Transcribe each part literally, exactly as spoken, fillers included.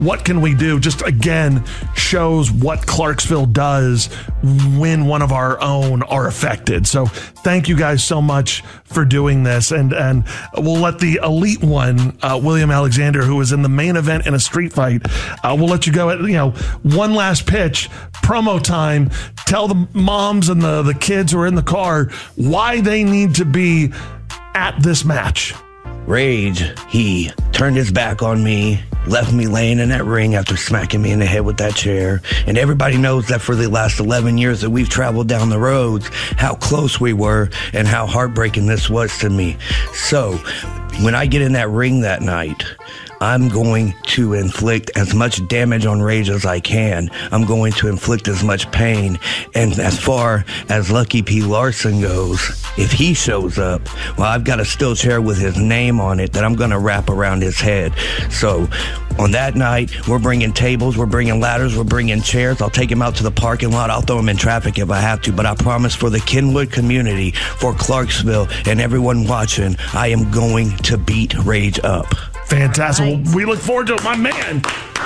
what can we do? Just again shows what Clarksville does when one of our own are affected. So thank you guys so much for doing this. And and we'll let the elite one, uh, William Alexander, who was in the main event in a street fight, uh, we'll let you go at, you know, one last pitch, promo time. Tell the moms and the, the kids who are in the car why they need to be at this match. Rage, he turned his back on me, left me laying in that ring after smacking me in the head with that chair. And everybody knows that for the last eleven years that we've traveled down the roads, how close we were and how heartbreaking this was to me. So when I get in that ring that night, I'm going to inflict as much damage on Rage as I can. I'm going to inflict as much pain. And as far as Lucky P. Larson goes, if he shows up, well, I've got a steel chair with his name on it that I'm going to wrap around his head. So on that night, we're bringing tables, we're bringing ladders, we're bringing chairs. I'll take him out to the parking lot. I'll throw him in traffic if I have to. But I promise for the Kenwood community, for Clarksville, and everyone watching, I am going to beat Rage up. Fantastic. Well, we look forward to it, my man.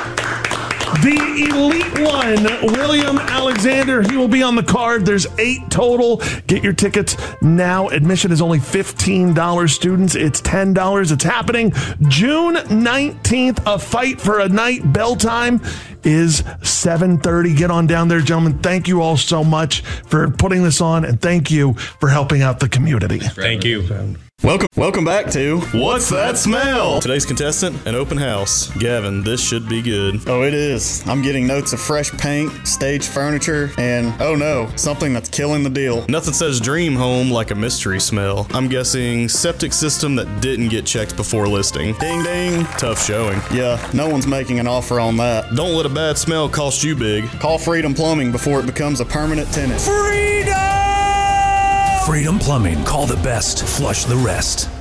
The elite one, William Alexander, he will be on the card. There's eight total. Get your tickets now. Admission is only fifteen dollars. Students, it's ten dollars. It's happening June nineteenth. A fight for a night. Bell time is seven thirty. Get on down there, gentlemen. Thank you all so much for putting this on, and thank you for helping out the community. Thank you. Welcome welcome back to What's That Smell? Today's contestant, an open house. Gavin, this should be good. Oh, it is. I'm getting notes of fresh paint, stage furniture, and, oh no, something that's killing the deal. Nothing says dream home like a mystery smell. I'm guessing septic system that didn't get checked before listing. Ding ding. Tough showing. Yeah, no one's making an offer on that. Don't let a bad smell cost you big. Call Freedom Plumbing before it becomes a permanent tenant. Freedom! Freedom Plumbing. Call the best. Flush the rest.